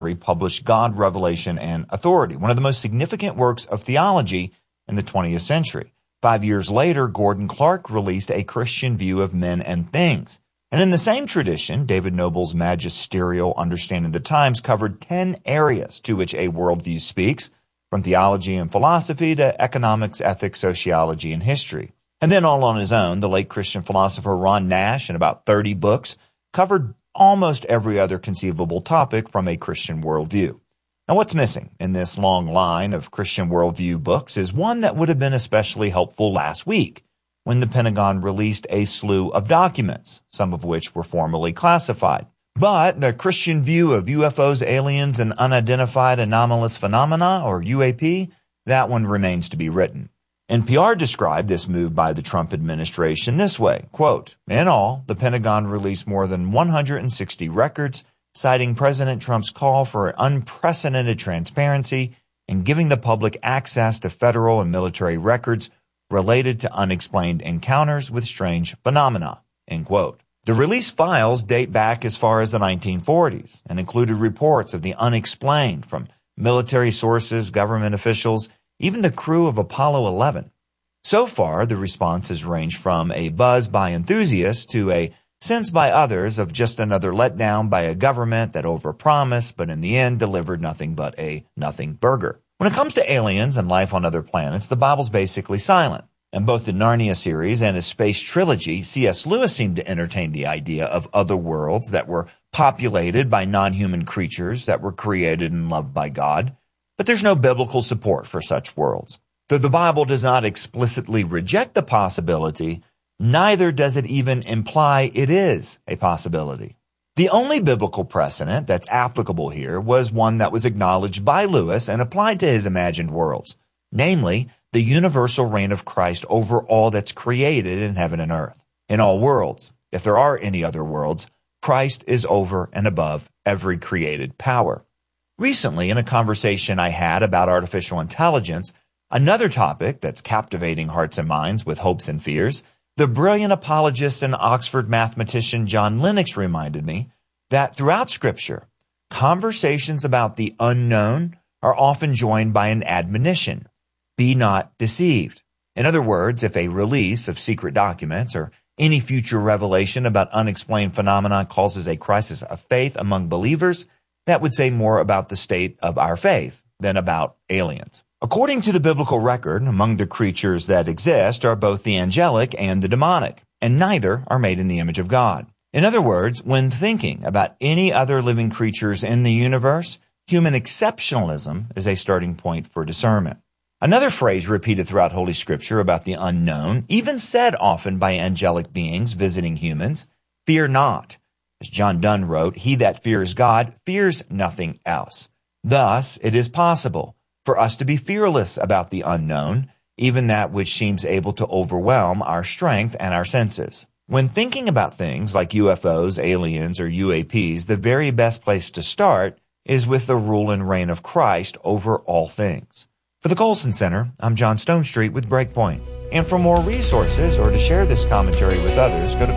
published God, Revelation, and Authority, one of the most significant works of theology in the 20th century. 5 years later, Gordon Clark released A Christian View of Men and Things. And in the same tradition, David Noble's magisterial Understanding of the Times covered 10 areas to which a worldview speaks, from theology and philosophy to economics, ethics, sociology, and history. And then all on his own, the late Christian philosopher Ron Nash, in about 30 books, covered almost every other conceivable topic from a Christian worldview. Now, what's missing in this long line of Christian worldview books is one that would have been especially helpful last week, when the Pentagon released a slew of documents, some of which were formally classified. But the Christian view of UFOs, aliens, and unidentified anomalous phenomena, or UAP, that one remains to be written. NPR described this move by the Trump administration this way, quote, "In all, the Pentagon released more than 160 records, citing President Trump's call for unprecedented transparency and giving the public access to federal and military records related to unexplained encounters with strange phenomena," end quote. The released files date back as far as the 1940s and included reports of the unexplained from military sources, government officials, even the crew of Apollo 11. So far, the response has ranged from a buzz by enthusiasts to a sense by others of just another letdown by a government that overpromised but in the end delivered nothing but a nothing burger. When it comes to aliens and life on other planets, the Bible's basically silent. In both the Narnia series and his space trilogy, C.S. Lewis seemed to entertain the idea of other worlds that were populated by non-human creatures that were created and loved by God. But there's no biblical support for such worlds. Though the Bible does not explicitly reject the possibility, neither does it even imply it is a possibility. The only biblical precedent that's applicable here was one that was acknowledged by Lewis and applied to his imagined worlds, namely the universal reign of Christ over all that's created in heaven and earth. In all worlds, if there are any other worlds, Christ is over and above every created power. Recently, in a conversation I had about artificial intelligence, another topic that's captivating hearts and minds with hopes and fears, the brilliant apologist and Oxford mathematician John Lennox reminded me that throughout Scripture, conversations about the unknown are often joined by an admonition: be not deceived. In other words, if a release of secret documents or any future revelation about unexplained phenomena causes a crisis of faith among believers, that would say more about the state of our faith than about aliens. According to the biblical record, among the creatures that exist are both the angelic and the demonic, and neither are made in the image of God. In other words, when thinking about any other living creatures in the universe, human exceptionalism is a starting point for discernment. Another phrase repeated throughout Holy Scripture about the unknown, even said often by angelic beings visiting humans, fear not. As John Donne wrote, he that fears God fears nothing else. Thus, it is possible for us to be fearless about the unknown, even that which seems able to overwhelm our strength and our senses. When thinking about things like UFOs, aliens, or UAPs, the very best place to start is with the rule and reign of Christ over all things. For the Colson Center, I'm John Stonestreet with Breakpoint. And for more resources or to share this commentary with others, go to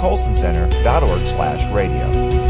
colsoncenter.org/radio.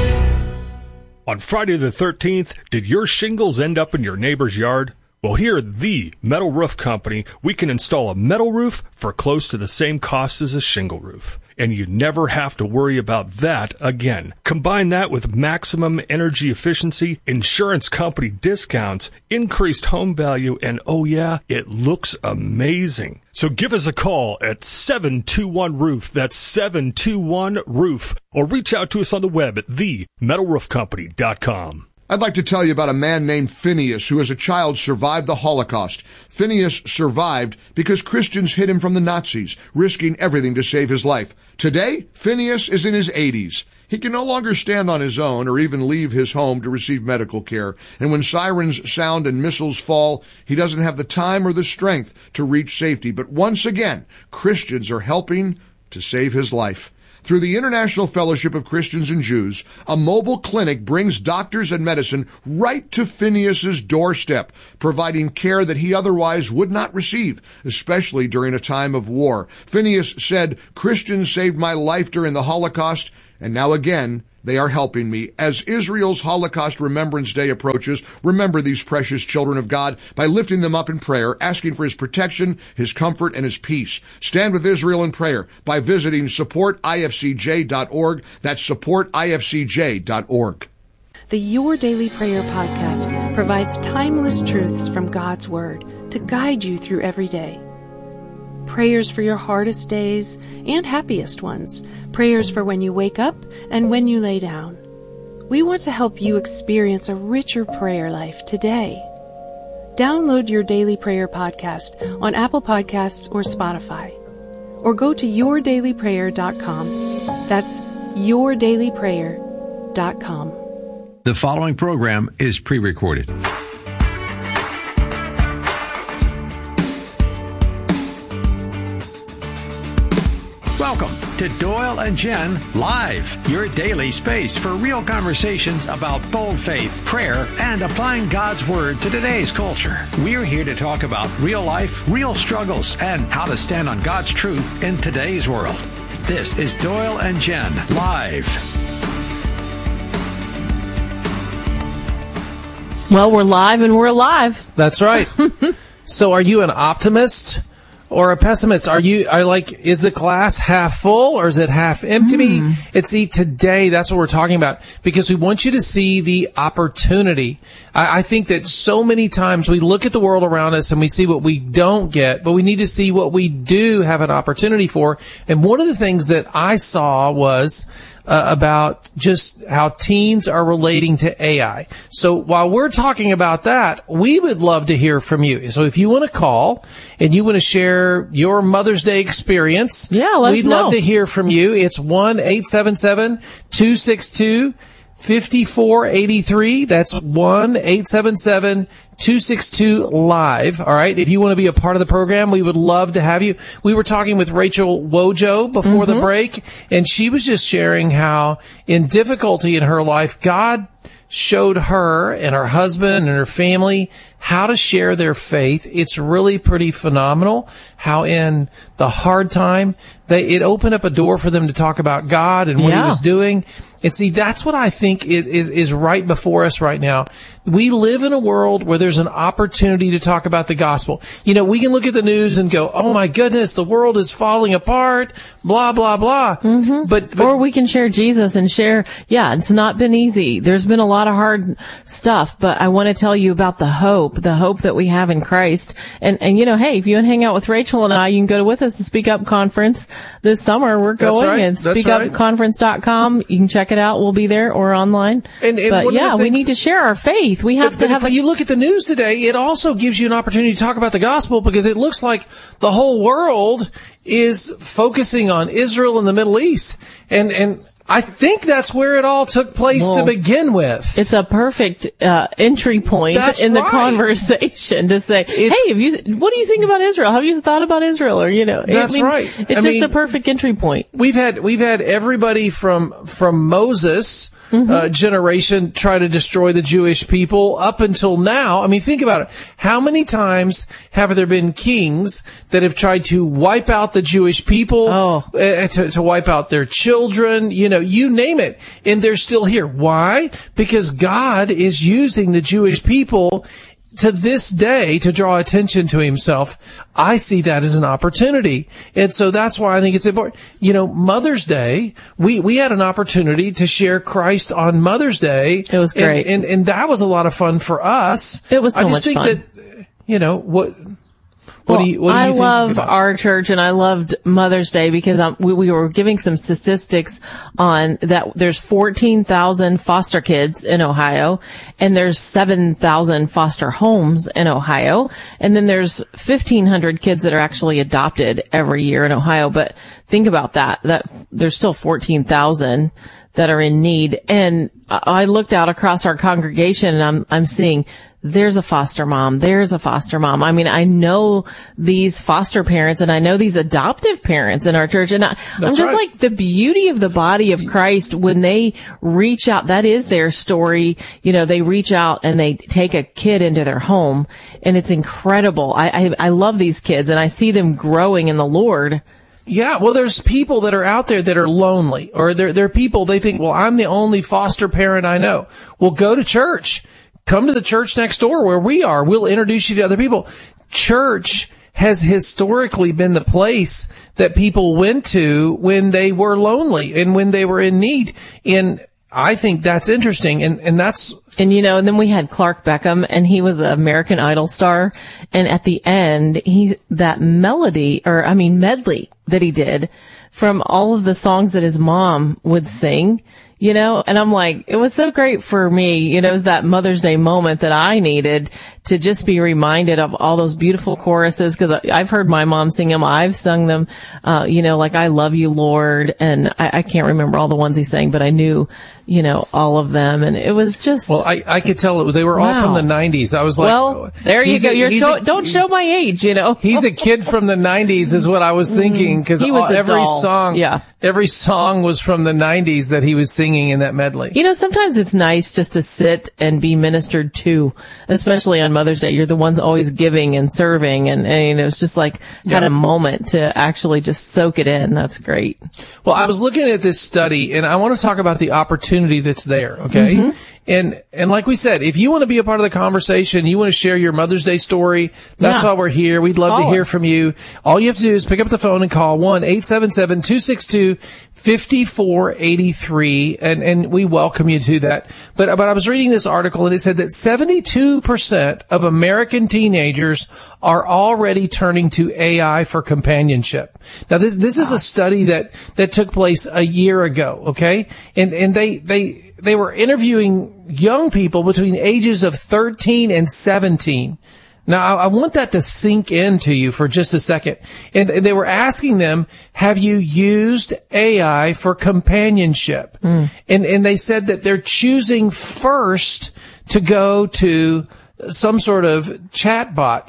On Friday the 13th, did your shingles end up in your neighbor's yard? Well, here at the Metal Roof Company, we can install a metal roof for close to the same cost as a shingle roof. And you never have to worry about that again. Combine that with maximum energy efficiency, insurance company discounts, increased home value, and oh yeah, it looks amazing. So give us a call at 721-ROOF. That's 721-ROOF. Or reach out to us on the web at themetalroofcompany.com. I'd like to tell you about a man named Phineas who as a child survived the Holocaust. Phineas survived because Christians hid him from the Nazis, risking everything to save his life. Today, Phineas is in his 80s. He can no longer stand on his own or even leave his home to receive medical care. And when sirens sound and missiles fall, he doesn't have the time or the strength to reach safety. But once again, Christians are helping to save his life. Through the International Fellowship of Christians and Jews, a mobile clinic brings doctors and medicine right to Phineas's doorstep, providing care that he otherwise would not receive, especially during a time of war. Phineas said, "Christians saved my life during the Holocaust, and now again, They are helping me. As Israel's Holocaust Remembrance Day approaches, remember these precious children of God by lifting them up in prayer, asking for His protection, His comfort, and His peace. Stand with Israel in prayer by visiting supportifcj.org. That's supportifcj.org. The Your Daily Prayer podcast provides timeless truths from God's Word to guide you through every day. Prayers for your hardest days and happiest ones. Prayers for when you wake up and when you lay down. We want to help you experience a richer prayer life today. Download Your Daily Prayer podcast on Apple Podcasts or Spotify. Or go to yourdailyprayer.com. That's yourdailyprayer.com. The following program is pre-recorded. Welcome to Doyle and Jen Live, your daily space for real conversations about bold faith, prayer, and applying God's Word to today's culture. We're here to talk about real life, real struggles, and how to stand on God's truth in today's world. This is Doyle and Jen Live. Well, we're live and we're alive. That's right. So are you an optimist or a pessimist? Is the glass half full or is it half empty? Today, that's what we're talking about, because we want you to see the opportunity. I think that so many times we look at the world around us and we see what we don't get, but we need to see what we do have an opportunity for. And one of the things that I saw was about just how teens are relating to AI. So while we're talking about that, we would love to hear from you. So if you want to call and you want to share your Mother's Day experience, we'd love to hear from you. It's 1-877-262-5483. That's 1-877-262-LIVE. All right. If you want to be a part of the program, we would love to have you. We were talking with Rachel Wojo before the break, and she was just sharing how in difficulty in her life, God showed her and her husband and her family how to share their faith. It's really pretty phenomenal how in the hard time, it opened up a door for them to talk about God and what He was doing. And see, that's what I think is right before us right now. We live in a world where there's an opportunity to talk about the gospel. You know, we can look at the news and go, oh my goodness, the world is falling apart, blah, blah, blah. But or we can share Jesus and share, it's not been easy. There's been a lot of hard stuff, but I want to tell you about the hope that we have in Christ. And hey, if you want to hang out with Rachel and I, you can go with us to Speak Up Conference this summer. We're going and speakupconference.com. You can check it out. We'll be there or online. We need to share our faith. We have to have. If you look at the news today, it also gives you an opportunity to talk about the gospel, because it looks like the whole world is focusing on Israel and the Middle East, and I think that's where it all took place to begin with. It's a perfect entry point the conversation to say, hey, what do you think about Israel? Have you thought about Israel? Or, That's right. It's just a perfect entry point. We've had everybody from Moses generation try to destroy the Jewish people up until now. I mean, think about it. How many times have there been kings that have tried to wipe out the Jewish people, to wipe out their children, you name it, and they're still here. Why? Because God is using the Jewish people to this day to draw attention to Himself. I see that as an opportunity. And so that's why I think it's important. Mother's Day, we had an opportunity to share Christ on Mother's Day. It was great. And that was a lot of fun for us. It was so much fun. I just think that, What do you think? I love our church, and I loved Mother's Day because we were giving some statistics on that. There's 14,000 foster kids in Ohio, and there's 7,000 foster homes in Ohio, and then there's 1,500 kids that are actually adopted every year in Ohio. But think about that there's still 14,000 that are in need. And I looked out across our congregation, and I'm seeing there's a foster mom. There's a foster mom. I mean, I know these foster parents and I know these adoptive parents in our church. And I'm just like, the beauty of the body of Christ when they reach out, that is their story. They reach out and they take a kid into their home, and it's incredible. I love these kids, and I see them growing in the Lord. Yeah, well, there's people that are out there that are lonely, or they're people, they think, well, I'm the only foster parent I know. Well, go to church. Come to the church next door where we are. We'll introduce you to other people. Church has historically been the place that people went to when they were lonely and when they were in need. And I think that's interesting. And that's... And, and then we had Clark Beckham, and he was an American Idol star. And at the end, that medley that he did from all of the songs that his mom would sing, and I'm like, it was so great for me. It was that Mother's Day moment that I needed to just be reminded of all those beautiful choruses, because I've heard my mom sing them. I've sung them, like I Love You, Lord. And I can't remember all the ones he sang, but I knew, all of them. And it was just. Well, I could tell they were all from the 90s. I was like, well, there you go. Don't show my age, He's a kid from the 90s is what I was thinking, because every song was from the 90s that he was singing in that medley. Sometimes it's nice just to sit and be ministered to, especially on Mother's Day. You're the ones always giving and serving, and it's just like had a moment to actually just soak it in. That's great. Well, I was looking at this study, and I want to talk about the opportunity that's there, okay? Mm-hmm. And like we said, if you want to be a part of the conversation, you want to share your Mother's Day story, that's why we're here. We'd love to hear from you. All you have to do is pick up the phone and call 1-877-262-5483, and we welcome you to that. But I was reading this article, and it said that 72% of American teenagers are already turning to AI for companionship. Now, this is a study that took place a year ago, okay? And they were interviewing young people between ages of 13 and 17. Now, I want that to sink into you for just a second. And they were asking them, have you used AI for companionship? And they said that they're choosing first to go to some sort of chat bot,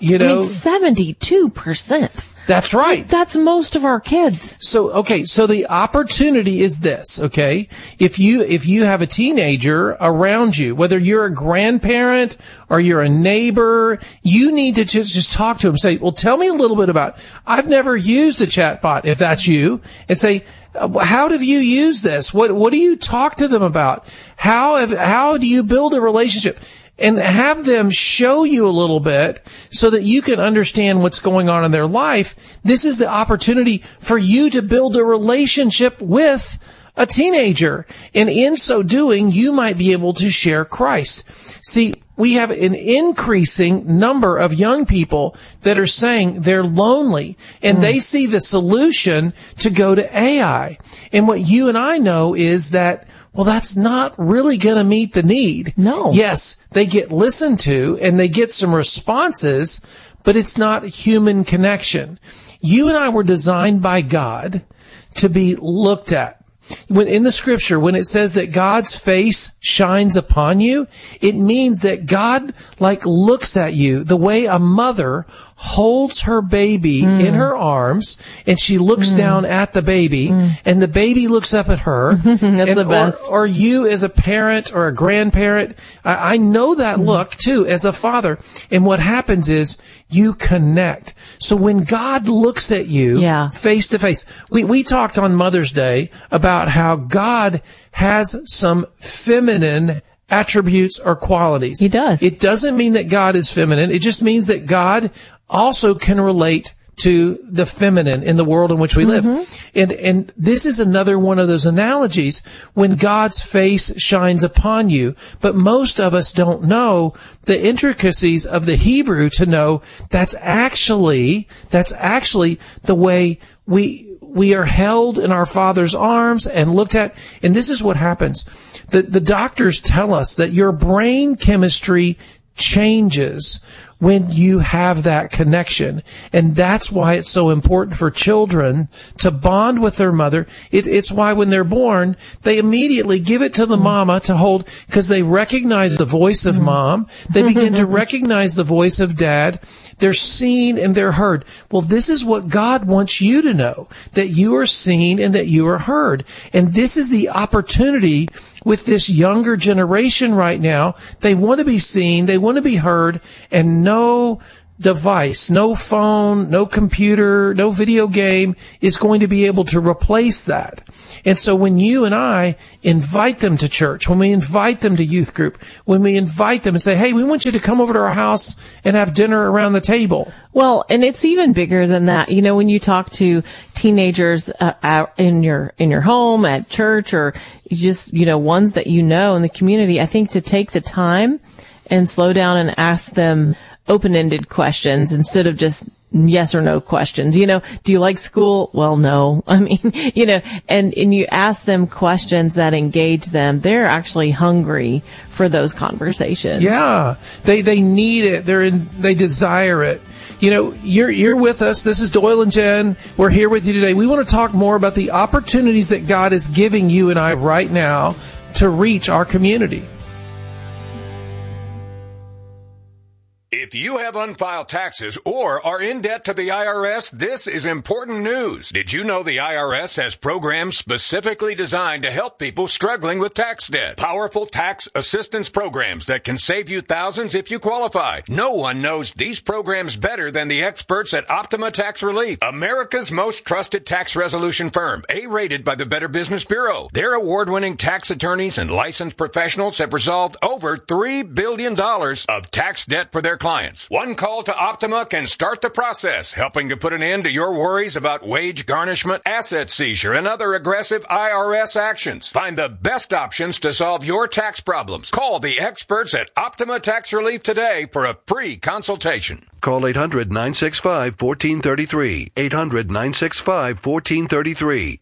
72%. That's right. That's most of our kids. So the opportunity is this, okay? If you have a teenager around you, whether you're a grandparent or you're a neighbor, you need to just talk to them. Say, well, tell me a little bit about, I've never used a chat bot, if that's you, and say, how have you used this? What do you talk to them about? How do you build a relationship? And have them show you a little bit so that you can understand what's going on in their life. This is the opportunity for you to build a relationship with a teenager. And in so doing, you might be able to share Christ. See, we have an increasing number of young people that are saying they're lonely, and they see the solution to go to AI. And what you and I know is that, well, that's not really going to meet the need. No. Yes, they get listened to and they get some responses, but it's not human connection. You and I were designed by God to be looked at. When in the scripture, when it says that God's face shines upon you, it means that God looks at you the way a mother holds her baby in her arms, and she looks down at the baby, and the baby looks up at her. That's the best. Or you as a parent or a grandparent, I know that look too as a father. And what happens is you connect. So when God looks at you face to face, we talked on Mother's Day about how God has some feminine attributes or qualities. He does. It doesn't mean that God is feminine. It just means that God also can relate to the feminine in the world in which we live. And this is another one of those analogies when God's face shines upon you. But most of us don't know the intricacies of the Hebrew to know that's actually the way we are held in our Father's arms and looked at. And this is what happens. The doctors tell us that your brain chemistry changes when you have that connection. And that's why it's so important for children to bond with their mother. It's why when they're born, they immediately give it to the mama to hold, because they recognize the voice of mom. They begin to recognize the voice of dad. They're seen and they're heard. Well, this is what God wants you to know, that you are seen and that you are heard. And this is the opportunity with this younger generation right now. They want to be seen, they want to be heard, and no device, no phone, no computer, no video game is going to be able to replace that. And so when you and I invite them to church, when we invite them to youth group, when we invite them and say, hey, we want you to come over to our house and have dinner around the table. Well, and it's even bigger than that. You know, when you talk to teenagers out in your home, at church, or just, ones that you know in the community, I think to take the time and slow down and ask them open-ended questions instead of just yes or no questions. Do you like school? Well, no. I mean, and you ask them questions that engage them. They're actually hungry for those conversations. Yeah. They need it. They desire it. You're with us. This is Doyle and Jen. We're here with you today. We want to talk more about the opportunities that God is giving you and I right now to reach our community. If you have unfiled taxes or are in debt to the IRS, this is important news. Did you know the IRS has programs specifically designed to help people struggling with tax debt? Powerful tax assistance programs that can save you thousands if you qualify. No one knows these programs better than the experts at Optima Tax Relief, America's most trusted tax resolution firm, A-rated by the Better Business Bureau. Their award-winning tax attorneys and licensed professionals have resolved over $3 billion of tax debt for their clients. One call to Optima can start the process, helping to put an end to your worries about wage garnishment, asset seizure, and other aggressive IRS actions. Find the best options to solve your tax problems. Call the experts at Optima Tax Relief today for a free consultation. Call 800-965-1433. 800-965-1433.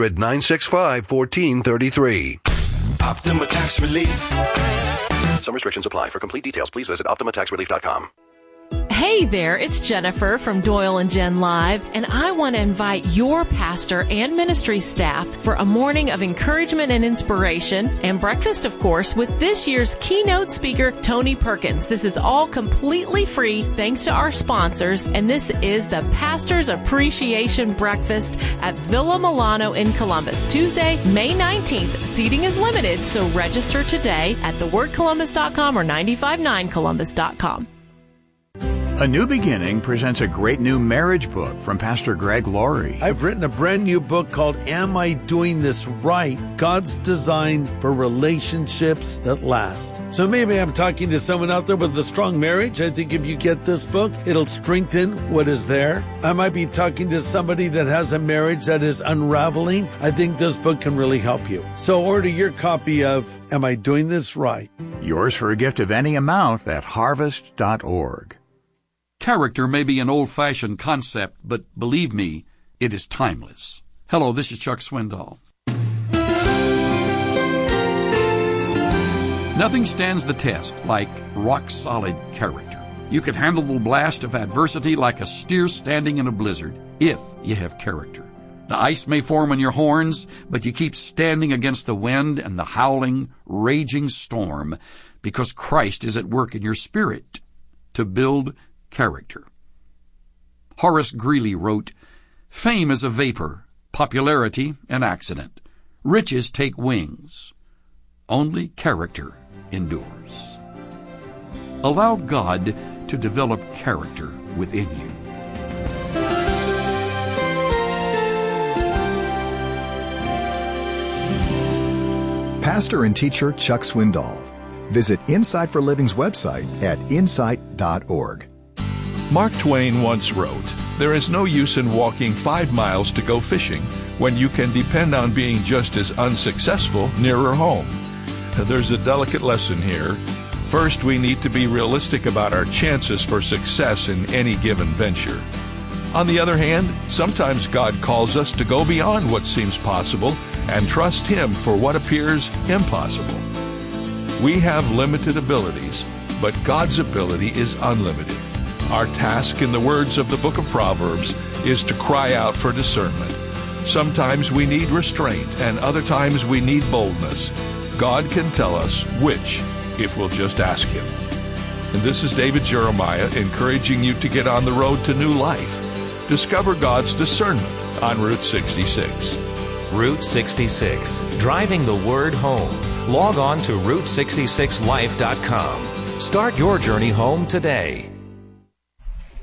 800-965-1433. Optima Tax Relief. Some restrictions apply. For complete details, please visit OptimaTaxRelief.com. Hey there, it's Jennifer from Doyle and Jen Live, and I want to invite your pastor and ministry staff for a morning of encouragement and inspiration, and breakfast, of course, with this year's keynote speaker, Tony Perkins. This is all completely free, thanks to our sponsors, and this is the Pastor's Appreciation Breakfast at Villa Milano in Columbus, Tuesday, May 19th. Seating is limited, so register today at thewordcolumbus.com or 959columbus.com. A New Beginning presents a great new marriage book from Pastor Greg Laurie. I've written a brand new book called Am I Doing This Right? God's Design for Relationships That Last. So maybe I'm talking to someone out there with a strong marriage. I think if you get this book, it'll strengthen what is there. I might be talking to somebody that has a marriage that is unraveling. I think this book can really help you. So order your copy of Am I Doing This Right? Yours for a gift of any amount at harvest.org. Character may be an old-fashioned concept, but believe me, it is timeless. Hello, this is Chuck Swindoll. Nothing stands the test like rock-solid character. You can handle the blast of adversity like a steer standing in a blizzard if you have character. The ice may form on your horns, but you keep standing against the wind and the howling, raging storm because Christ is at work in your spirit to build character. Horace Greeley wrote, "Fame is a vapor, popularity an accident. Riches take wings. Only character endures." Allow God to develop character within you. Pastor and teacher Chuck Swindoll. Visit Insight for Living's website at insight.org. Mark Twain once wrote, "There is no use in walking 5 miles to go fishing when you can depend on being just as unsuccessful nearer home." There's a delicate lesson here. First, we need to be realistic about our chances for success in any given venture. On the other hand, sometimes God calls us to go beyond what seems possible and trust Him for what appears impossible. We have limited abilities, but God's ability is unlimited. Our task, in the words of the book of Proverbs, is to cry out for discernment. Sometimes we need restraint, and other times we need boldness. God can tell us which, if we'll just ask Him. And this is David Jeremiah encouraging you to get on the road to new life. Discover God's discernment on Route 66. Route 66, driving the word home. Log on to Route66Life.com. Start your journey home today.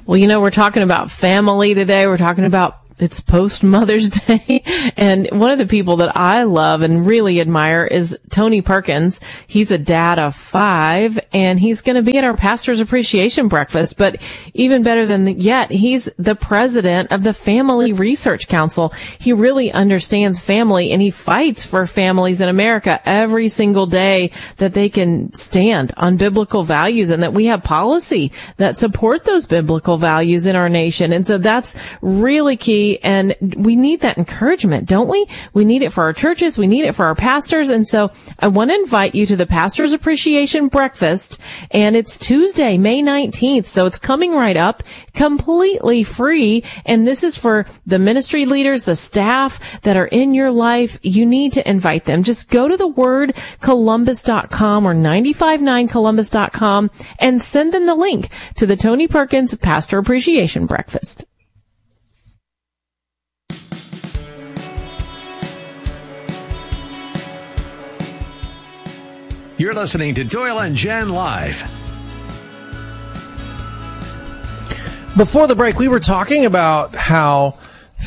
Well, we're talking about family today. We're talking about it's post Mother's Day. And one of the people that I love and really admire is Tony Perkins. He's a dad of 5 and he's going to be at our Pastor's Appreciation Breakfast. But even better than yet, he's the president of the Family Research Council. He really understands family and he fights for families in America every single day that they can stand on biblical values and that we have policy that support those biblical values in our nation. And so that's really key. And we need that encouragement, don't we? We need it for our churches. We need it for our pastors. And so I want to invite you to the Pastor's Appreciation Breakfast. And it's Tuesday, May 19th. So it's coming right up, completely free. And this is for the ministry leaders, the staff that are in your life. You need to invite them. Just go to thewordcolumbus.com or 959columbus.com and send them the link to the Tony Perkins Pastor Appreciation Breakfast. You're listening to Doyle and Jen Live. Before the break, we were talking about how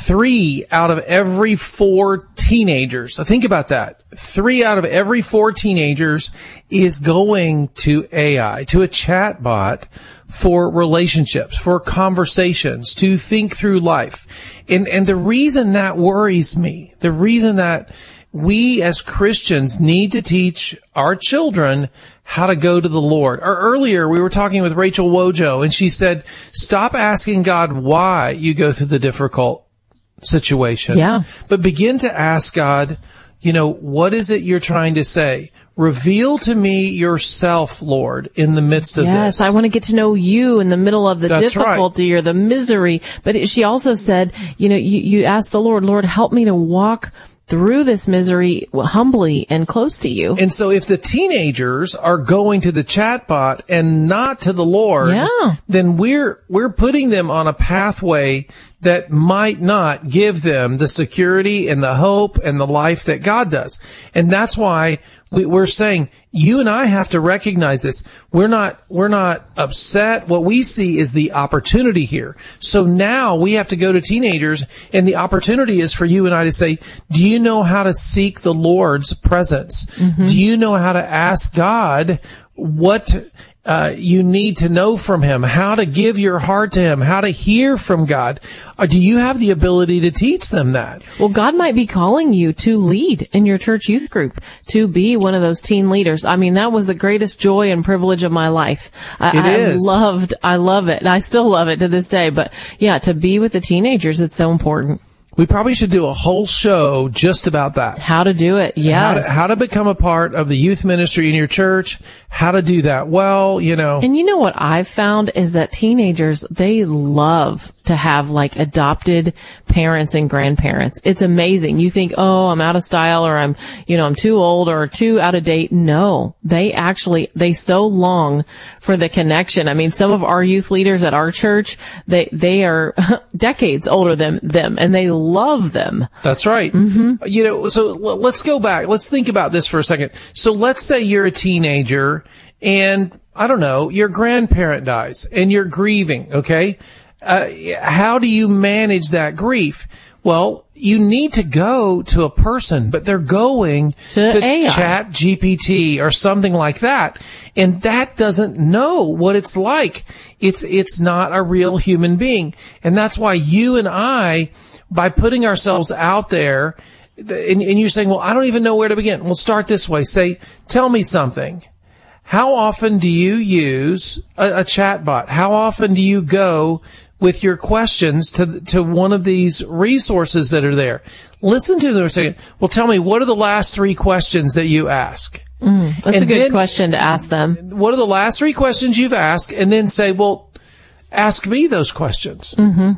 3 out of every 4 teenagers, so think about that, 3 out of every 4 teenagers is going to AI, to a chat bot for relationships, for conversations, to think through life. And the reason that worries me, the reason that we as Christians need to teach our children how to go to the Lord. Or earlier, we were talking with Rachel Wojo, and she said, stop asking God why you go through the difficult situation. Yeah. But begin to ask God, what is it you're trying to say? Reveal to me yourself, Lord, in the midst of this. Yes, I want to get to know you in the middle of the That's difficulty or the misery. But she also said, you ask the Lord, help me to walk through this misery humbly and close to you. And so if the teenagers are going to the chatbot and not to the Lord, then we're putting them on a pathway that might not give them the security and the hope and the life that God does. And that's why we're saying you and I have to recognize this. We're not upset. What we see is the opportunity here. So now we have to go to teenagers, and the opportunity is for you and I to say, do you know how to seek the Lord's presence? Mm-hmm. Do you know how to ask God what you need to know from Him, how to give your heart to Him, how to hear from God? Or do you have the ability to teach them that? Well, God might be calling you to lead in your church youth group, to be one of those teen leaders. I mean, that was the greatest joy and privilege of my life. I love it. I still love it to this day. But yeah, to be with the teenagers, it's so important. We probably should do a whole show just about that. How to do it, yes. How to become a part of the youth ministry in your church, how to do that well, And what I've found is that teenagers, they love to have adopted parents and grandparents. It's amazing. You think, oh, I'm out of style or I'm too old or too out of date. No, they so long for the connection. I mean, some of our youth leaders at our church, they are decades older than them and they love them. That's right. Mm-hmm. So let's go back. Let's think about this for a second. So let's say you're a teenager and I don't know, your grandparent dies and you're grieving. Okay. How do you manage that grief? Well, you need to go to a person, but they're going to Chat GPT or something like that. And that doesn't know what it's like. It's not a real human being. And that's why you and I, by putting ourselves out there, and you're saying, well, I don't even know where to begin. We'll start this way. Say, tell me something. How often do you use a chat bot? How often do you go with your questions to one of these resources that are there? Listen to them and say, well, tell me, what are the last 3 questions that you ask? That's a good question to ask them. What are the last 3 questions you've asked? And then say, well, ask me those questions. Mm-hmm.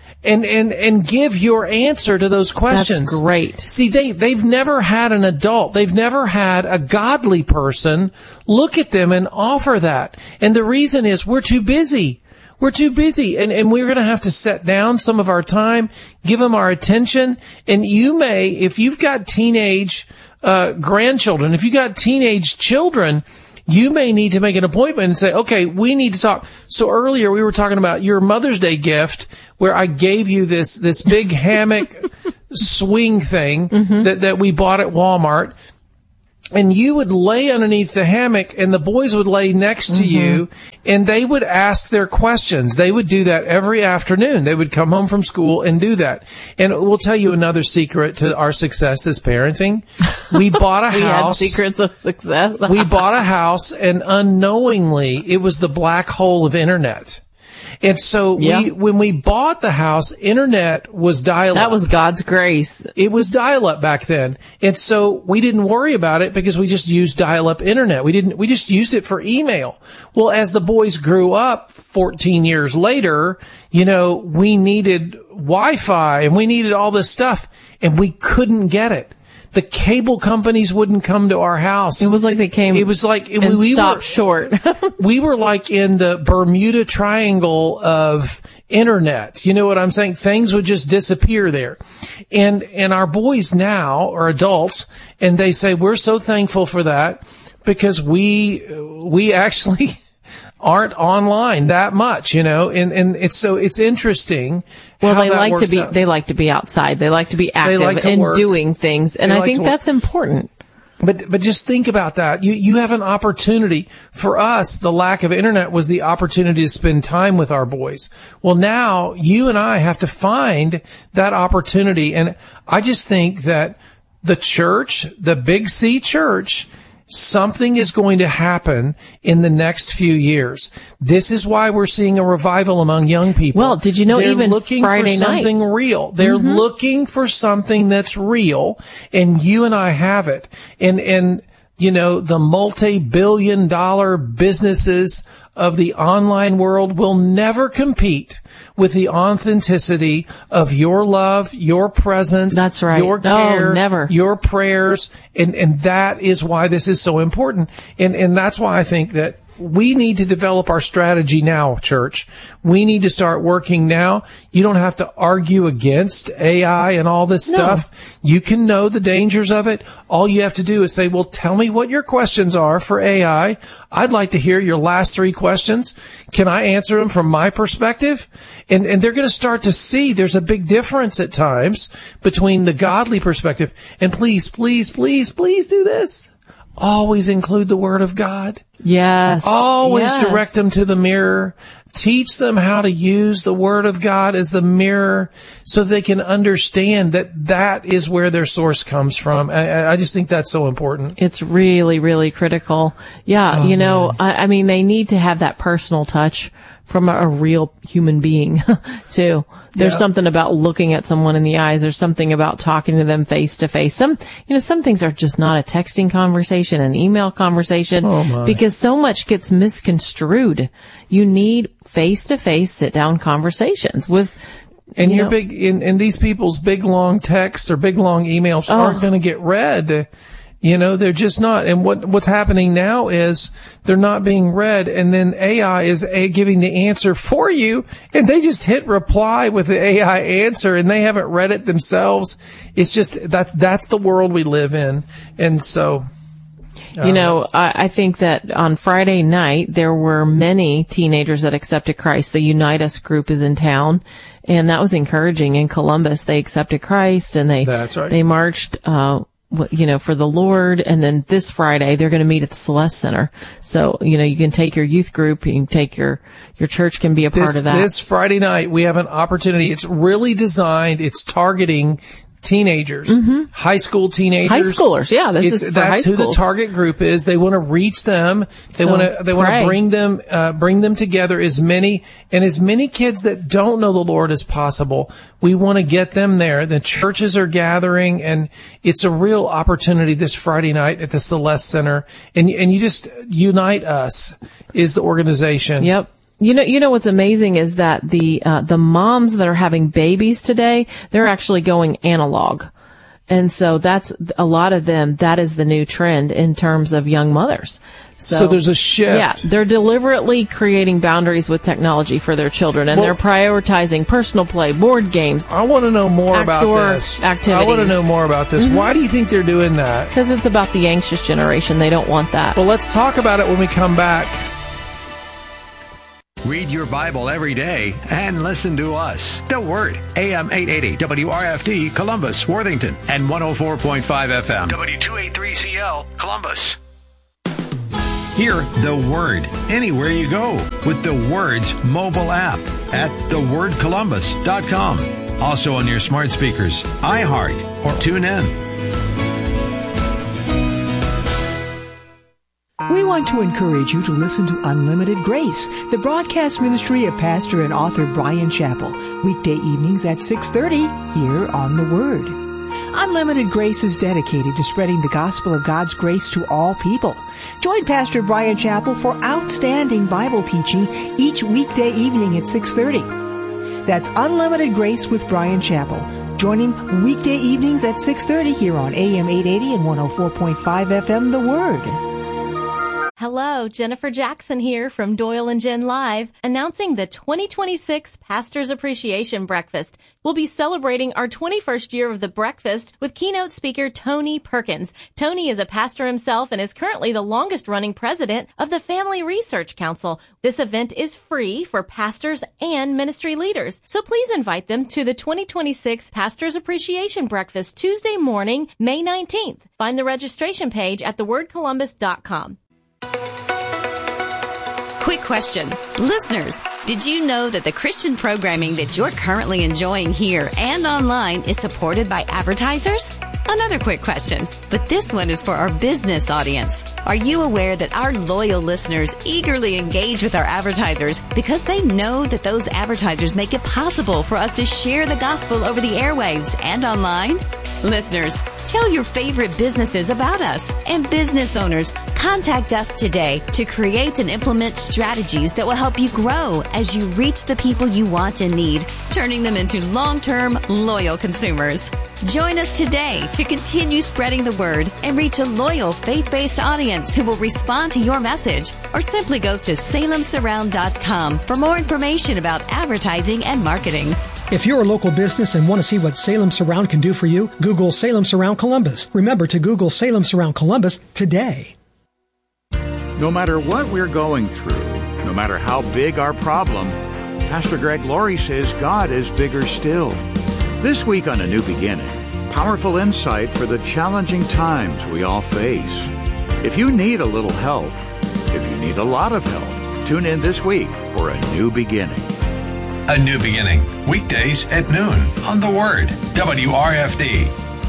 And give your answer to those questions. That's great. See, they've never had an adult. They've never had a godly person look at them and offer that. And the reason is we're too busy. We're too busy. And we're going to have to set down some of our time, give them our attention. And you may, if you've got teenage grandchildren, if you've got teenage children, you may need to make an appointment and say, okay, we need to talk. So earlier we were talking about your Mother's Day gift where I gave you this big hammock swing thing that we bought at Walmart. And you would lay underneath the hammock and the boys would lay next to you and they would ask their questions. They would do that every afternoon. They would come home from school and do that. And we'll tell you another secret to our success as parenting. We bought a house. We had secrets of success. We bought a house and unknowingly it was the black hole of internet. And so when we bought the house, internet was dial-up. That was God's grace. It was dial-up back then. And so we didn't worry about it because we just used dial-up internet. We just used it for email. Well, as the boys grew up 14 years later, we needed Wi-Fi and we needed all this stuff and we couldn't get it. The cable companies wouldn't come to our house. It was like they came. It was like we stopped short. We were like in the Bermuda Triangle of internet. You know what I'm saying? Things would just disappear there. And our boys now are adults and they say, we're so thankful for that because we actually aren't online that much, and it's interesting. Well, they like to be outside. They like to be active and doing things. And I think that's important. But just think about that. You have an opportunity. For us, the lack of internet was the opportunity to spend time with our boys. Well, now you and I have to find that opportunity. And I just think that the church, the Big C church, something is going to happen in the next few years. This is why we're seeing a revival among young people. Well, did you know they're even looking Friday for something night. real. They're looking for something that's real, and you and I have it. And the multi-billion-dollar businesses of the online world will never compete with the authenticity of your love, your presence, that's right. your care, never. Your prayers, and that is why this is so important. And that's why I think that we need to develop our strategy now, church. We need to start working now. You don't have to argue against AI and all this stuff. You can know the dangers of it. All you have to do is say, well, tell me what your questions are for AI. I'd like to hear your last 3 questions. Can I answer them from my perspective? And they're going to start to see there's a big difference at times between the godly perspective. And please, please, please, please do this. Always include the Word of God. Yes. Always direct them to the mirror. Teach them how to use the Word of God as the mirror so they can understand that is where their source comes from. I just think that's so important. It's really, really critical. Yeah, I mean, they need to have that personal touch from a real human being, too. There's something about looking at someone in the eyes. There's something about talking to them face to face. Some things are just not a texting conversation, an email conversation, because so much gets misconstrued. You need face to face, sit down conversations with. And your big, and these people's big long texts or big long emails aren't going to get read. They're just not. And what's happening now is they're not being read, and then AI is giving the answer for you, and they just hit reply with the AI answer, and they haven't read it themselves. It's just that's the world we live in. And so I think that on Friday night there were many teenagers that accepted Christ. The Unite Us group is in town, and that was encouraging. In Columbus, they accepted Christ, and they marched for the Lord. And then this Friday, they're going to meet at the Celeste Center. So, you can take your youth group, you can take your church can be a part of that. This Friday night, we have an opportunity. It's really designed, it's targeting teenagers, high school teenagers, high schoolers. Yeah, that's who the target group is. They want to reach them. They want to bring them together as many kids that don't know the Lord as possible. We want to get them there. The churches are gathering, and it's a real opportunity this Friday night at the Celeste Center. And you just Unite Us is the organization. Yep. You know what's amazing is that the moms that are having babies today, they're actually going analog. And so that's a lot of them. That is the new trend in terms of young mothers. So there's a shift. Yeah, they're deliberately creating boundaries with technology for their children, and they're prioritizing personal play, board games. I want to know more about this. Activities. I want to know more about this. Mm-hmm. Why do you think they're doing that? Because it's about the anxious generation. They don't want that. Well, let's talk about it when we come back. Read your Bible every day and listen to us. The Word, AM 880, WRFD, Columbus, Worthington, and 104.5 FM, W283CL, Columbus. Hear The Word anywhere you go with The Word's mobile app at thewordcolumbus.com. Also on your smart speakers, iHeart, or TuneIn. We want to encourage you to listen to Unlimited Grace, the broadcast ministry of pastor and author Bryan Chapell, weekday evenings at 6:30 here on The Word. Unlimited Grace is dedicated to spreading the gospel of God's grace to all people. Join Pastor Bryan Chapell for outstanding Bible teaching each weekday evening at 6:30. That's Unlimited Grace with Bryan Chapell. Join him weekday evenings at 6:30 here on AM 880 and 104.5 FM, The Word. Hello, Jennifer Jackson here from Doyle and Jen Live, announcing the 2026 Pastors Appreciation Breakfast. We'll be celebrating our 21st year of the breakfast with keynote speaker Tony Perkins. Tony is a pastor himself and is currently the longest-running president of the Family Research Council. This event is free for pastors and ministry leaders, so please invite them to the 2026 Pastors Appreciation Breakfast Tuesday morning, May 19th. Find the registration page at thewordcolumbus.com. Quick question. Listeners, did you know that the Christian programming that you're currently enjoying here and online is supported by advertisers? Another quick question, but this one is for our business audience. Are you aware that our loyal listeners eagerly engage with our advertisers because they know that those advertisers make it possible for us to share the gospel over the airwaves and online? Listeners, tell your favorite businesses about us, and business owners, contact us today to create and implement strategies that will help you grow as you reach the people you want and need, turning them into long-term, loyal consumers. Join us today to continue spreading the word and reach a loyal, faith-based audience who will respond to your message. Or simply go to salemsurround.com for more information about advertising and marketing. If you're a local business and want to see what Salem Surround can do for you, Google Salem Surround Columbus. Remember to Google Salem Surround Columbus today. No matter what we're going through, no matter how big our problem, Pastor Greg Laurie says God is bigger still. This week on A New Beginning, powerful insight for the challenging times we all face. If you need a little help, if you need a lot of help, tune in this week for A New Beginning. A New Beginning, weekdays at noon on The Word, WRFD.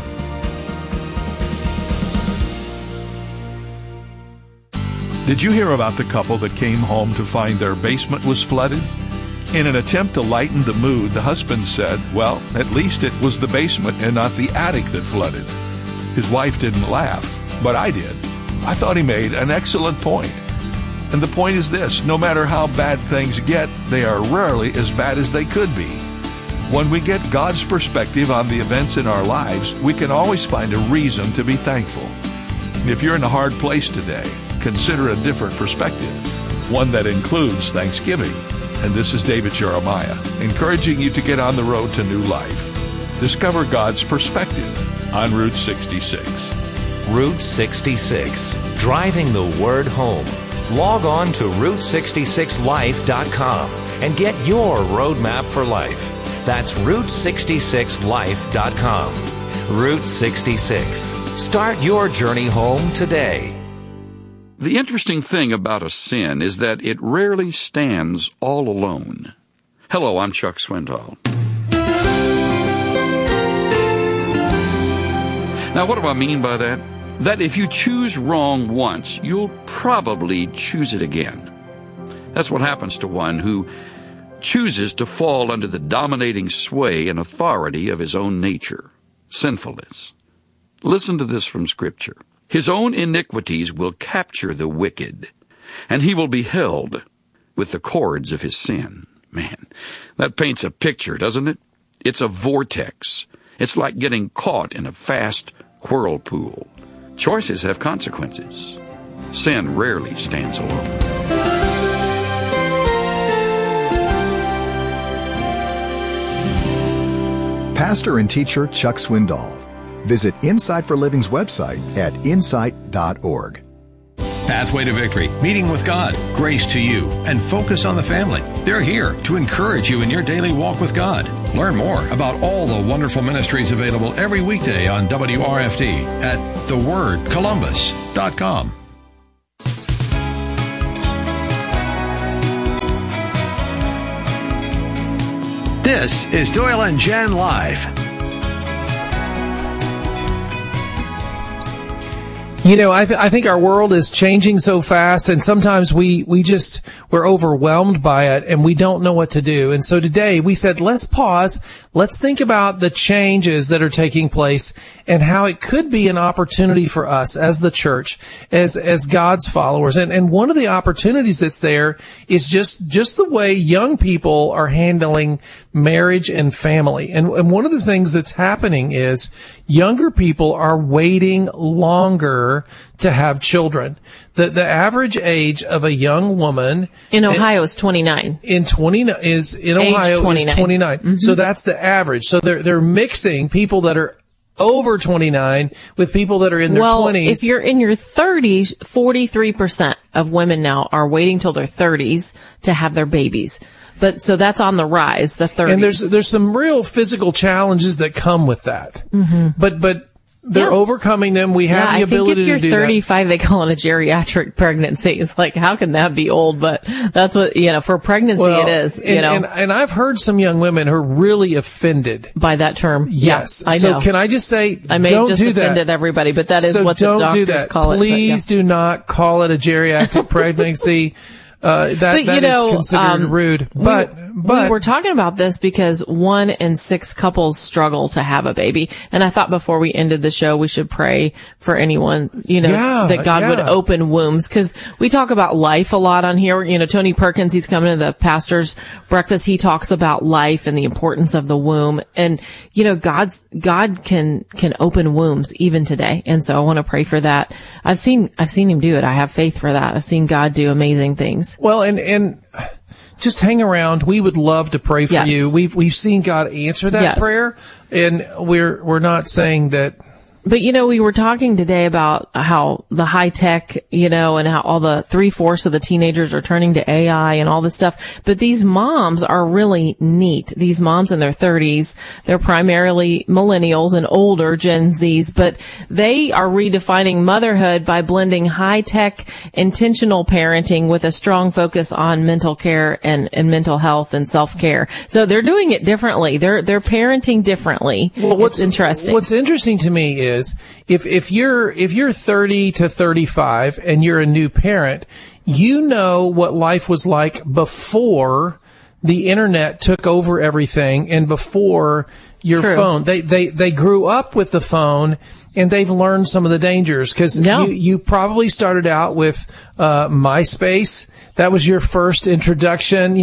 Did you hear about the couple that came home to find their basement was flooded? In an attempt to lighten the mood, the husband said, well, at least it was the basement and not the attic that flooded. His wife didn't laugh, but I did. I thought he made an excellent point. And the point is this: no matter how bad things get, they are rarely as bad as they could be. When we get God's perspective on the events in our lives, we can always find a reason to be thankful. If you're in a hard place today, consider a different perspective, one that includes thanksgiving. And this is David Jeremiah, encouraging you to get on the road to new life. Discover God's perspective on Route 66. Route 66, driving the word home. Log on to Route66Life.com and get your roadmap for life. That's Route66Life.com. Route 66. Start your journey home today. The interesting thing about a sin is that it rarely stands all alone. Hello, I'm Chuck Swindoll. Now, what do I mean by that? That if you choose wrong once, you'll probably choose it again. That's what happens to one who chooses to fall under the dominating sway and authority of his own nature, sinfulness. Listen to this from Scripture. His own iniquities will capture the wicked, and he will be held with the cords of his sin. Man, that paints a picture, doesn't it? It's a vortex, It's like getting caught in a fast whirlpool. Choices have consequences. Sin rarely stands alone. Pastor and teacher Chuck Swindoll. Visit Insight for Living's website at insight.org. Pathway to Victory, Meeting with God, Grace to You, and Focus on the Family. They're here to encourage you in your daily walk with God. Learn more about all the wonderful ministries available every weekday on WRFD at thewordcolumbus.com. This is Doyle and Jen Live. You know, I think our world is changing so fast, and sometimes we're overwhelmed by it, and we don't know what to do. And so today we said, let's pause, let's think about the changes that are taking place and how it could be an opportunity for us as the church, as God's followers. And one of the opportunities that's there is just the way young people are handling marriage and family. And one of the things that's happening is younger people are waiting longer to have children. The average age of a young woman in Ohio is 29. In Ohio is 29. Mm-hmm. So that's the average. So they're mixing people that are over 29 with people that are in their 20s. If you're in your 30s, 43% of women now are waiting till their 30s to have their babies. But so that's on the rise, the 30s. And there's some real physical challenges that come with that. Mm-hmm. But they're overcoming them. We have the ability to do that. I think if you're 35, they call it a geriatric pregnancy. It's like, how can that be old? But that's what, for pregnancy it is, And I've heard some young women who are really offended by that term. Yes. I know. So can I just say, I may don't have just do that. offended everybody, but that is what the doctors call it. Please do not call it a geriatric pregnancy. That is considered rude. But we were talking about this because 1 in 6 couples struggle to have a baby. And I thought before we ended the show, we should pray for anyone, that God would open wombs. Cause we talk about life a lot on here. Tony Perkins, he's coming to the pastor's breakfast. He talks about life and the importance of the womb. And, God can open wombs even today. And so I want to pray for that. I've seen him do it. I have faith for that. I've seen God do amazing things. Well, and just hang around. We would love to pray for you. We've seen God answer that prayer, and we're not saying that. But, we were talking today about how the high tech, and how all the 3/4 of the teenagers are turning to AI and all this stuff. But these moms are really neat. These moms in their 30s, they're primarily millennials and older Gen Zs, but they are redefining motherhood by blending high tech, intentional parenting with a strong focus on mental care and mental health and self care. So they're doing it differently. They're parenting differently. Well, what's interesting? What's interesting to me is if you're 30 to 35 and you're a new parent, you know what life was like before the internet took over everything and before your phone. They grew up with the phone and they've learned some of the dangers because you probably started out with MySpace. That was your first introduction,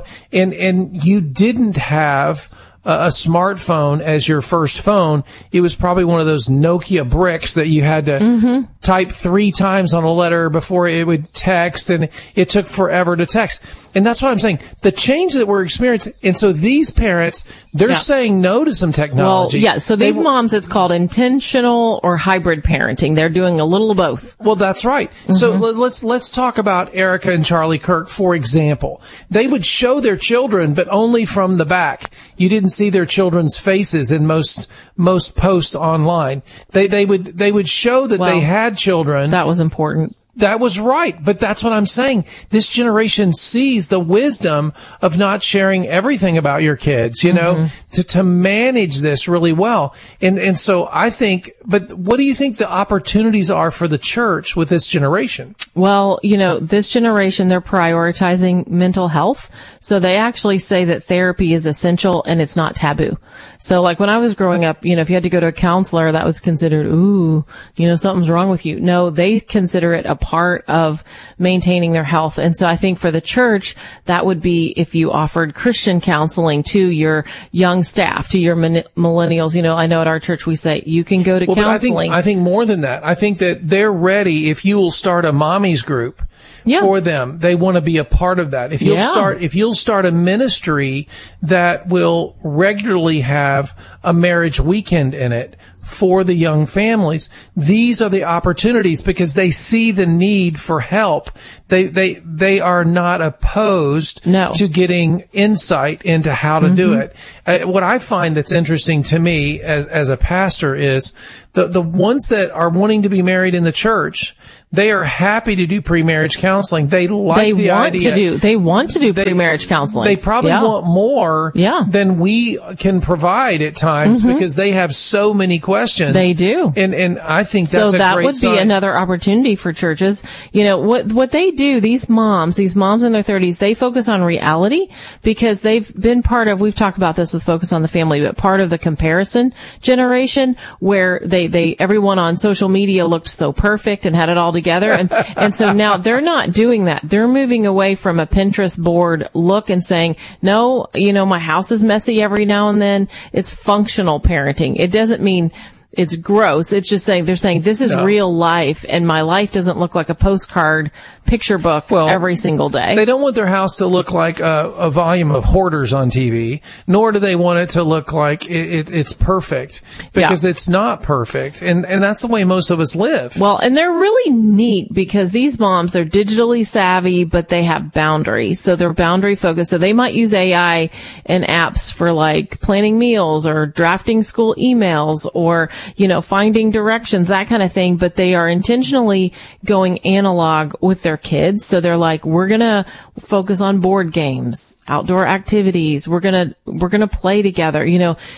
and you didn't have a smartphone as your first phone. It was probably one of those Nokia bricks that you had to type 3 times on a letter before it would text, and it took forever to text. And that's what I'm saying. The change that we're experiencing, and so these parents, they're saying no to some technology. Well, so these moms, it's called intentional or hybrid parenting. They're doing a little of both. Well, that's right. So let's talk about Erica and Charlie Kirk, for example. They would show their children, but only from the back. You didn't see their children's faces in most posts online. They would show that they had children. That was important. That was right. But that's what I'm saying. This generation sees the wisdom of not sharing everything about your kids, to manage this really well. And so I think, but what do you think the opportunities are for the church with this generation? Well, this generation, they're prioritizing mental health. So they actually say that therapy is essential and it's not taboo. So like when I was growing up, if you had to go to a counselor, that was considered, something's wrong with you. No, they consider it a part of maintaining their health. And so I think for the church, that would be if you offered Christian counseling to your young staff, to your millennials. I know at our church we say you can go to counseling. I think more than that. I think that they're ready if you will start a mommy's group. For them. They want to be a part of that. If you'll start a ministry that will regularly have a marriage weekend in it for the young families, these are the opportunities because they see the need for help. They are not opposed to getting insight into how to do it. What I find that's interesting to me as a pastor is the ones that are wanting to be married in the church, they are happy to do pre-marriage counseling. They want to do pre-marriage counseling. They probably want more than we can provide at times because they have so many questions. They do. And I think that's a great sign. So that would be another opportunity for churches. What they do, these moms in their 30s, they focus on reality because they've been part of, we've talked about this with Focus on the Family, but part of the comparison generation where everyone on social media looked so perfect and had it all together. And so now they're not doing that. They're moving away from a Pinterest board look and saying, no, my house is messy every now and then. It's functional parenting. It doesn't mean it's gross. It's just they're saying this is real life and my life doesn't look like a postcard picture book every single day. They don't want their house to look like a volume of Hoarders on TV, nor do they want it to look like it's perfect because it's not perfect. And that's the way most of us live. Well, and they're really neat because these moms, they're digitally savvy, but they have boundaries. So they're boundary focused. So they might use AI and apps for planning meals or drafting school emails or, finding directions, that kind of thing. But they are intentionally going analog with their kids. So they're we're going to focus on board games, outdoor activities. We're going to play together,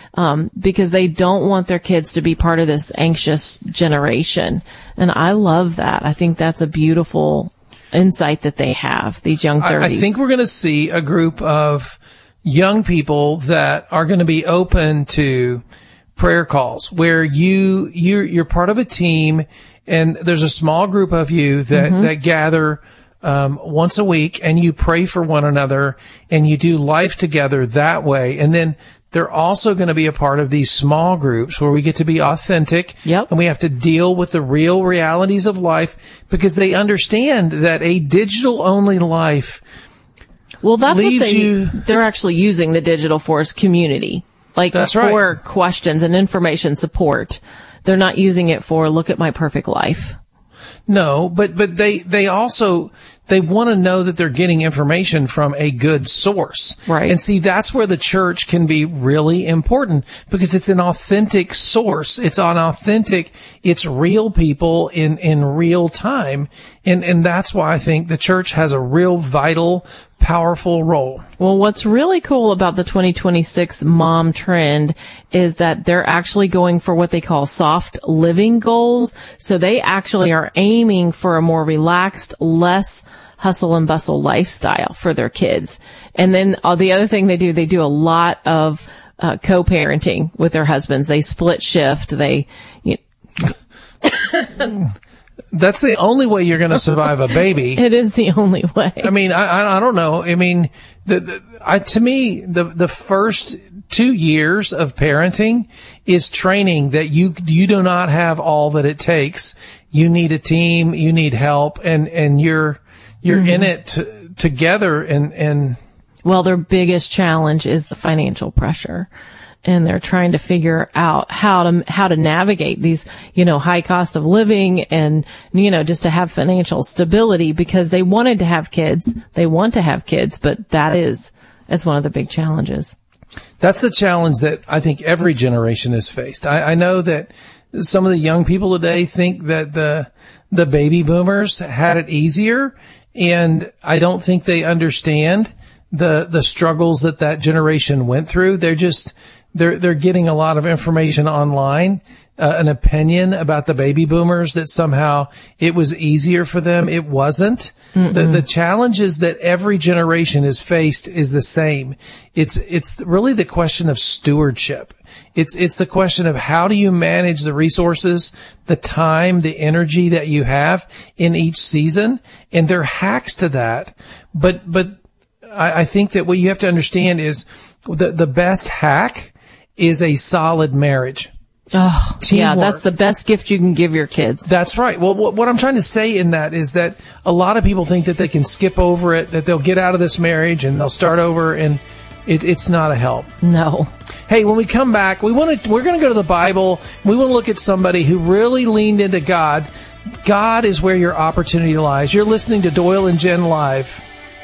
because they don't want their kids to be part of this anxious generation. And I love that. I think that's a beautiful insight that they have, these young 30s. I think we're going to see a group of young people that are going to be open to prayer calls where you're part of a team and there's a small group of you that gather once a week and you pray for one another and you do life together that way. And then they're also going to be a part of these small groups where we get to be authentic and we have to deal with the real realities of life because they understand that a digital only life that's what they're actually using the digital for is community. For questions and information support. They're not using it for look at my perfect life. No, but they also want to know that they're getting information from a good source. Right. And see, that's where the church can be really important because it's an authentic source. It's it's real people in real time. And that's why I think the church has a real vital, powerful role. Well, what's really cool about the 2026 mom trend is that they're actually going for what they call soft living goals. So they actually are aiming for a more relaxed, less hustle and bustle lifestyle for their kids. And then the other thing they do a lot of co-parenting with their husbands. They split shift. That's the only way you're going to survive a baby. It is the only way. I mean, I don't know. I mean, to me, the first 2 years of parenting is training that you do not have all that it takes. You need a team, you need help, and you're in it together. And well, their biggest challenge is the financial pressure. And they're trying to figure out how to navigate these, high cost of living and, just to have financial stability because they wanted to have kids. They want to have kids, but that's one of the big challenges. That's the challenge that I think every generation has faced. I know that some of the young people today think that the baby boomers had it easier, and I don't think they understand the struggles that generation went through. They're getting a lot of information online an opinion about the baby boomers that somehow it was easier for them. It wasn't. The challenges that every generation has faced is the same. It's really the question of stewardship. It's the question of how do you manage the resources, the time, the energy that you have in each season, and there are hacks to that. But I think that what you have to understand is the best hack is a solid marriage. Oh, Teamwork. yeah, that's the best gift you can give your kids. That's right. Well, what I'm trying to say in that is that a lot of people think that they can skip over it, that they'll get out of this marriage and they'll start over, and it's not a help. No. Hey, when we come back, we're going to go to the Bible. We want to look at somebody who really leaned into God. God is where your opportunity lies. You're listening to Doyle and Jen Live.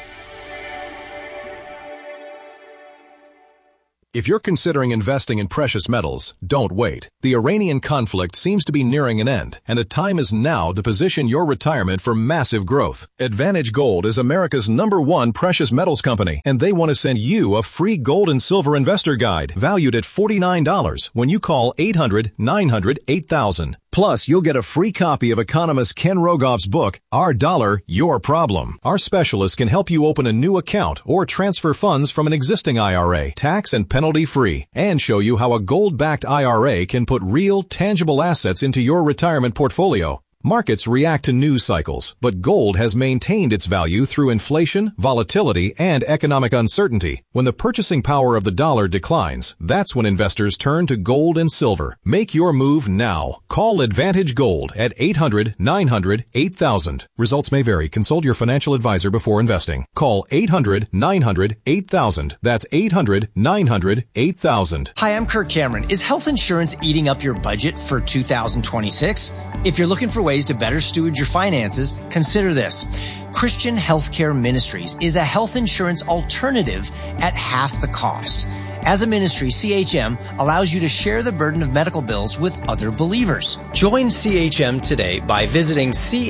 If you're considering investing in precious metals, don't wait. The Iranian conflict seems to be nearing an end, and the time is now to position your retirement for massive growth. Advantage Gold is America's #1 precious metals company, and they want to send you a free gold and silver investor guide valued at $49 when you call 800-900-8000. Plus, you'll get a free copy of economist Ken Rogoff's book, Our Dollar, Your Problem. Our specialists can help you open a new account or transfer funds from an existing IRA, tax and penalty-free, and show you how a gold-backed IRA can put real, tangible assets into your retirement portfolio. Markets react to news cycles, but gold has maintained its value through inflation, volatility, and economic uncertainty. When the purchasing power of the dollar declines, that's when investors turn to gold and silver. Make your move now. Call Advantage Gold at 800-900-8000. Results may vary. Consult your financial advisor before investing. Call 800-900-8000. That's 800-900-8000. Hi, I'm Kirk Cameron. Is health insurance eating up your budget for 2026? If you're looking for ways to better steward your finances, consider this. Christian Healthcare Ministries is a health insurance alternative at half the cost. As a ministry, CHM allows you to share the burden of medical bills with other believers. Join CHM today by visiting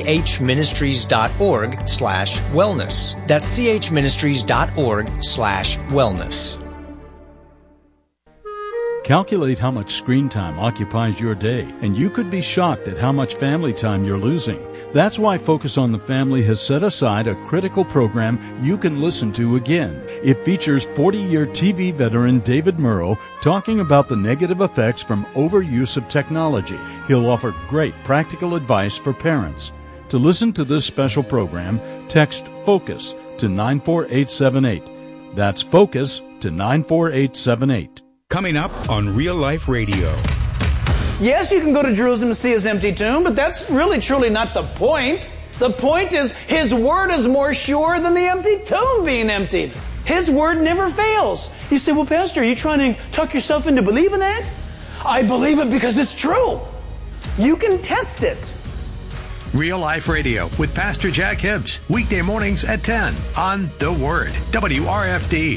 chministries.org/wellness. That's chministries.org/wellness. Calculate how much screen time occupies your day, and you could be shocked at how much family time you're losing. That's why Focus on the Family has set aside a critical program you can listen to again. It features 40-year TV veteran David Murrow talking about the negative effects from overuse of technology. He'll offer great practical advice for parents. To listen to this special program, text FOCUS to 94878. That's FOCUS to 94878. Coming up on Real Life Radio. Yes, you can go to Jerusalem and see his empty tomb, but that's really truly not the point. The point is his word is more sure than the empty tomb being emptied. His word never fails. You say, well, Pastor, are you trying to tuck yourself into believing that? I believe it because it's true. You can test it. Real Life Radio with Pastor Jack Hibbs. Weekday mornings at 10 on The Word, WRFD.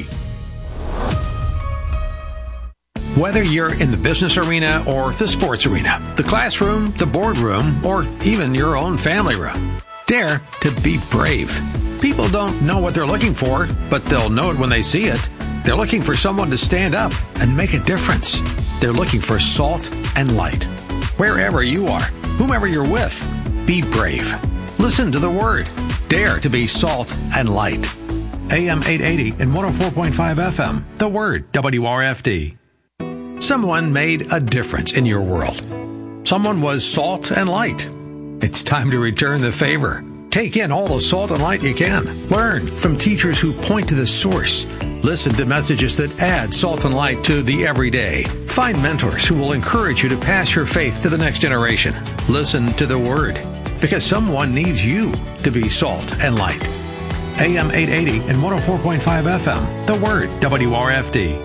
Whether you're in the business arena or the sports arena, the classroom, the boardroom, or even your own family room, dare to be brave. People don't know what they're looking for, but they'll know it when they see it. They're looking for someone to stand up and make a difference. They're looking for salt and light. Wherever you are, whomever you're with, be brave. Listen to the Word. Dare to be salt and light. AM 880 and 104.5 FM. The Word, WRFD. Someone made a difference in your world. Someone was salt and light. It's time to return the favor. Take in all the salt and light you can. Learn from teachers who point to the source. Listen to messages that add salt and light to the everyday. Find mentors who will encourage you to pass your faith to the next generation. Listen to the Word, because someone needs you to be salt and light. AM 880 and 104.5 FM. The Word, WRFD.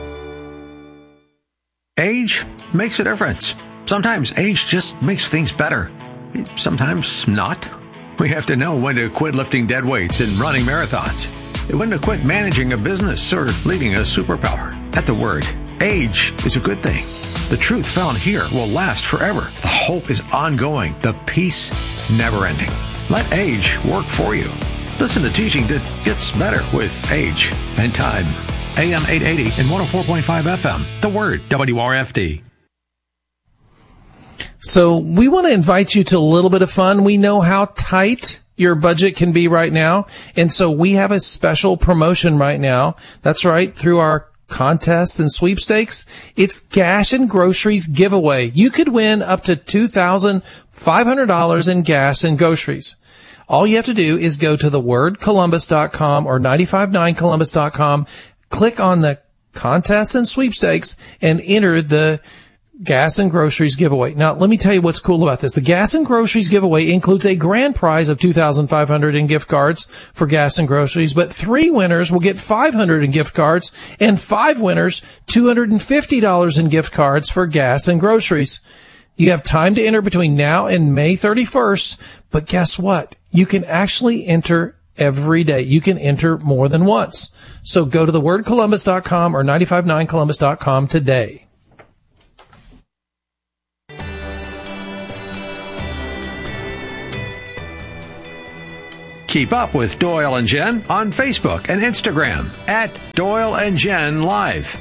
Age makes a difference. Sometimes age just makes things better. Sometimes not. We have to know when to quit lifting dead weights and running marathons. When to quit managing a business or leading a superpower. At The Word, age is a good thing. The truth found here will last forever. The hope is ongoing. The peace never-ending. Let age work for you. Listen to teaching that gets better with age and time. AM 880 and 104.5 FM. The Word, WRFD. So we want to invite you to a little bit of fun. We know how tight your budget can be right now. And so we have a special promotion right now. That's right. Through our contests and sweepstakes, it's Gas and Groceries giveaway. You could win up to $2,500 in gas and groceries. All you have to do is go to thewordcolumbus.com or 959columbus.com, click on the contest and sweepstakes, and enter the Gas and Groceries giveaway. Now, let me tell you what's cool about this. The Gas and Groceries giveaway includes a grand prize of $2,500 in gift cards for gas and groceries, but 3 winners will get $500 in gift cards, and 5 winners $250 in gift cards for gas and groceries. You have time to enter between now and May 31st, but guess what? You can actually enter every day. You can enter more than once. So go to thewordcolumbus.com or 959columbus.com today. Keep up with Doyle and Jen on Facebook and Instagram at Doyle and Jen Live.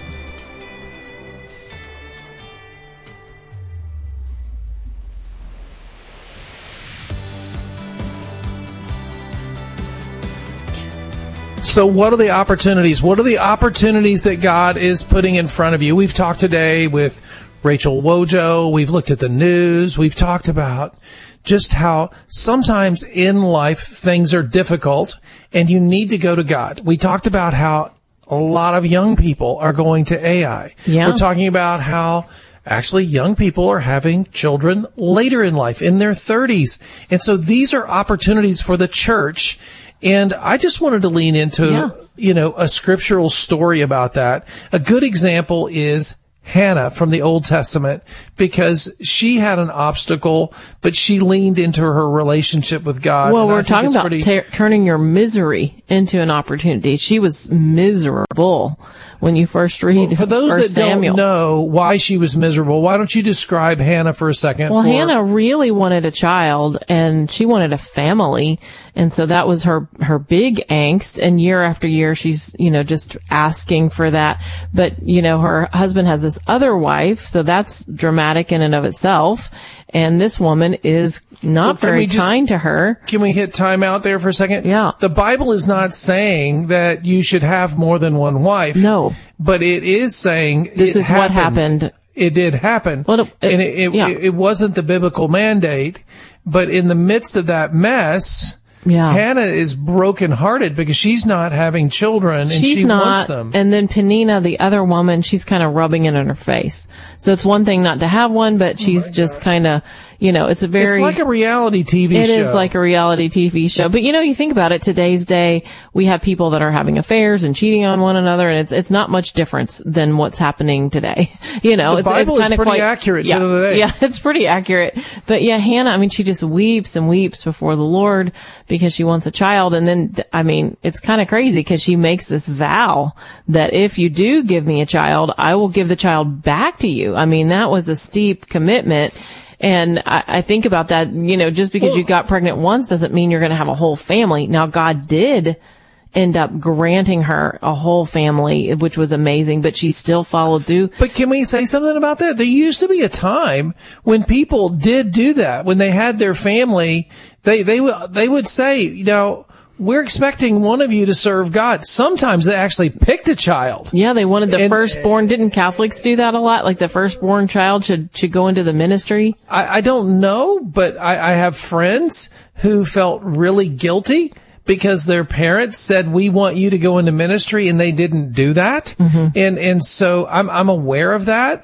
So what are the opportunities? What are the opportunities that God is putting in front of you? We've talked today with Rachel Wojo. We've looked at the news. We've talked about just how sometimes in life things are difficult and you need to go to God. We talked about how a lot of young people are going to AI. Yeah. We're talking about how actually young people are having children later in life, in their 30s. And so these are opportunities for the church. And I just wanted to lean into, a scriptural story about that. A good example is Hannah from the Old Testament, because she had an obstacle, but she leaned into her relationship with God. Well, we're talking about turning your misery into an opportunity. She was miserable when you first read. Well, for those that Samuel. don't know why she was miserable, why don't you describe Hannah for a second? Well, Hannah really wanted a child, and she wanted a family. And so that was her big angst. And year after year, she's, just asking for that. But, her husband has this other wife. So that's dramatic in and of itself. And this woman is not very kind to her. Can we hit time out there for a second? Yeah. The Bible is not saying that you should have more than one wife. No. But it is saying this is what happened. It did happen. Well, it wasn't the biblical mandate. But in the midst of that mess, Hannah is brokenhearted because she's not having children and she wants them. And then Peninnah, the other woman, she's kind of rubbing it in her face. So it's one thing not to have one, but she's just kind of, it's like a reality TV show. It is like a reality TV show. But you think about it, today's day, we have people that are having affairs and cheating on one another, and it's not much difference than what's happening today. The Bible is pretty accurate today. Yeah, it's pretty accurate. But Hannah, she just weeps and weeps before the Lord because she wants a child. And then, it's kind of crazy because she makes this vow that if you do give me a child, I will give the child back to you. That was a steep commitment. And I think about that, just because you got pregnant once doesn't mean you're going to have a whole family. Now, God did end up granting her a whole family, which was amazing, but she still followed through. But can we say something about that? There used to be a time when people did do that. When they had their family, they would say, we're expecting one of you to serve God. Sometimes they actually picked a child. Yeah, they wanted the firstborn. Didn't Catholics do that a lot? Like the firstborn child should go into the ministry? I don't know, but I have friends who felt really guilty because their parents said, we want you to go into ministry, and they didn't do that. Mm-hmm. And so I'm aware of that.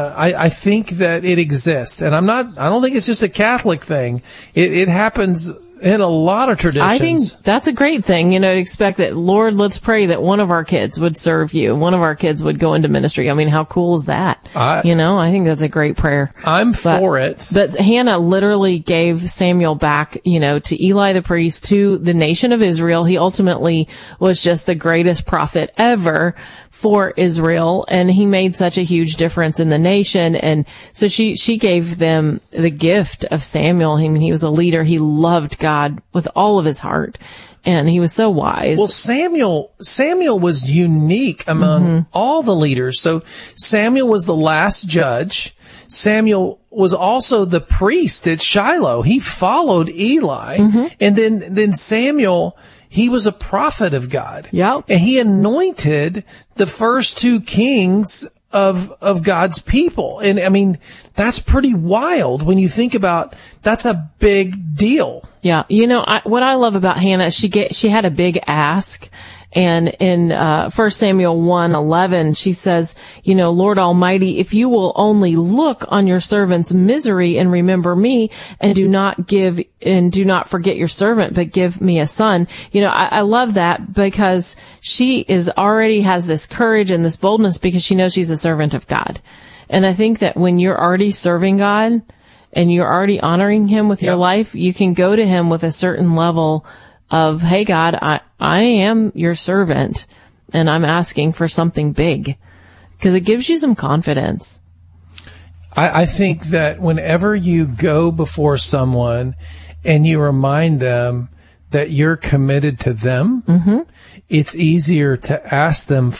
I think that it exists, and I don't think it's just a Catholic thing. It happens in a lot of traditions. I think that's a great thing, to expect that, Lord, let's pray that one of our kids would serve you. One of our kids would go into ministry. How cool is that? I think that's a great prayer. I'm for it. But Hannah literally gave Samuel back, to Eli the priest, to the nation of Israel. He ultimately was just the greatest prophet ever for Israel, and he made such a huge difference in the nation. And so she gave them the gift of Samuel. He was a leader. He loved God with all of his heart, and he was so wise. Well, Samuel was unique among all the leaders. So Samuel was the last judge. Samuel was also the priest at Shiloh. He followed Eli. And then Samuel, he was a prophet of God. Yep. And he anointed the first 2 kings of God's people. And I mean, that's pretty wild when you think about, that's a big deal. Yeah. You know, what I love about Hannah, she had a big ask. And in 1 Samuel 1:11, she says, you know, Lord Almighty, if you will only look on your servant's misery and remember me, and do not forget your servant, but give me a son. You know, I love that because she already has this courage and this boldness because she knows she's a servant of God. And I think that when you're already serving God and you're already honoring him with your life, you can go to him with a certain level of, hey, God, I am your servant, and I'm asking for something big, because it gives you some confidence. I think that whenever you go before someone and you remind them that you're committed to them, it's easier to ask them